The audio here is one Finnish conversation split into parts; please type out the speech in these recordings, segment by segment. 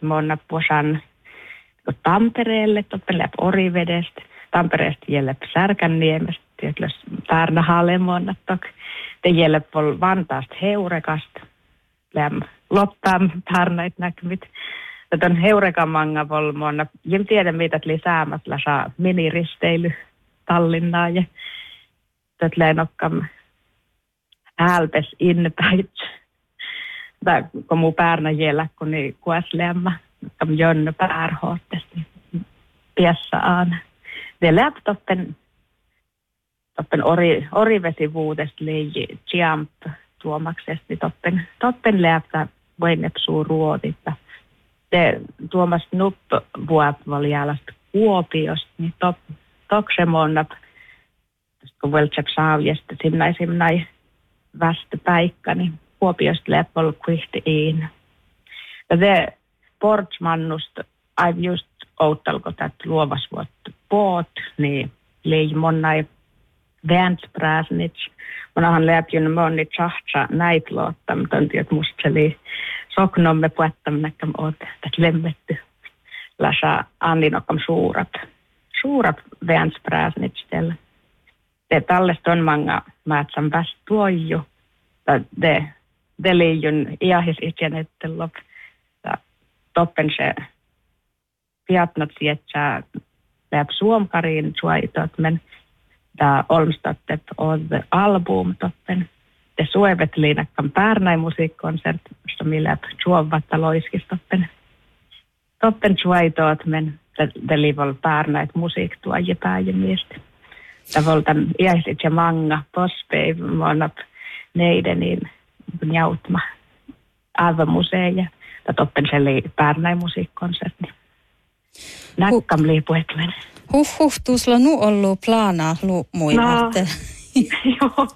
monna posan Tampereelle, toppen läp Orivedestä, Tampereesta jäljep Särkänniemestä, tietysti Pärnähalle monnattok, te jäljep vol Vantaasta Heurekasta, läm loppaan Pärnäit näkymit. Tätä Heurekamanga vol monna, jem tiedä mitä lisäämät lasa miniristeily Tallinnaa ja tätä leinokkam älpes innepäit. Tai kun muu Pärnä jäljellä, kun niin kuas lämmä. Kam Jönne Pärhohtesti piässä aina. Det laptoppen orivesivuudesta liiji Chiamp tuomaksesti toppen läptä voinepsuu ruotitta. Det tuomas nupp vuotvol jälast Kuopiosta, niin toksemonnap, kun veltsep saavjesta sinnai västöpäikka, niin Kuopiosta läppol kuihti iin. Ja det Portsmannusta aiv just outtalko tät luovas vuotta poot, niin lei monnai vänspräsnits. Monahan läpjyn monni tsahtsa näitloottam, tonti, että musta se oli soknomme puettam näkkäm oot tät lemmetty. Lasa andinokkam suurat vänspräsnits tällä. Det tallest on manga määtsam väst tuoju. Det liijun iahis itsenettelop. Toppen se piatnat sietsää läp suomkariin suoitot, men da olmstattep on the album toppen. Te suoivet liinakkaan Pärnäin musiikkonsert, josta mi läp suovatta loiskis toppen. Toppen suoitot, men te liivol Pärnäit musiik tuoje pääjemiestä. Da voltan iäisit ja manga, pospei, monap neideniin njautma Ava museja. Toppen se oli Pärnäin musiikkonsertti. Näkkam liipuetlen. Tuossa nu ollut plana muivatte. Joo.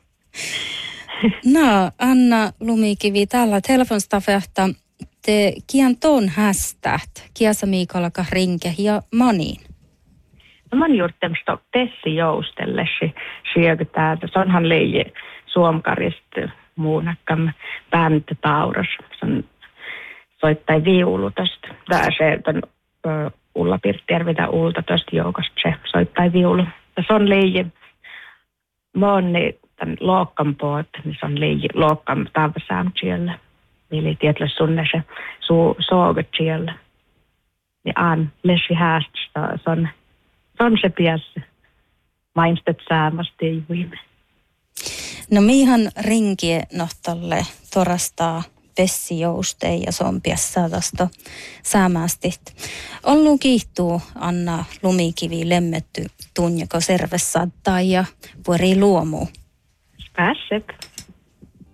No, Anna Lumikivi, täällä telefonstafehta te kian ton hästät, kiasa Miikalaka rinke ja maniin. No man gjort dem stopp Pessi joustellesi syökytää. Se onhan leiji suomkarista muunakkam bänd Tauros. Se on soittai viulu tosta. Tää se on Ulla Pirttijärvi Ulta tosta joukosta se soittai viulu. Se on leiji moni tän lookkan poot, niin se on leiji lookkan tavsam siellä. Eli tietyllä sunne se soogat siellä. Ja an lesi häästä se on se piässä. Mainstet säämästä ei viime. No miihan rinkie nohtalle torastaa Pessi joustei ja sompiassa tästä säämästit. Ollu kiihtuu Anna Lumikivi lemmetty tunjako servessä tai ja vuori luomu. Pääsep.